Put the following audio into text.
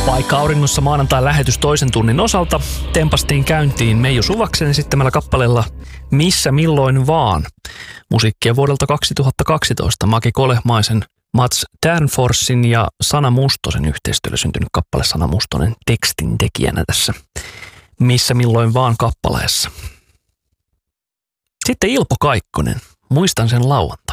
Vaikka auringossa maanantain lähetys toisen tunnin osalta tempastiin käyntiin Meiju Suvaksen esittämällä kappaleella Missä milloin vaan. Musiikkia vuodelta 2012 Maki Kolehmaisen, Mats Ternforsin ja Sana Mustosen yhteistyöllä syntynyt kappale. Sana Mustonen tekstin tekijänä tässä Missä milloin vaan kappaleessa. Sitten Ilpo Kaikkonen. Muistan sen lauan.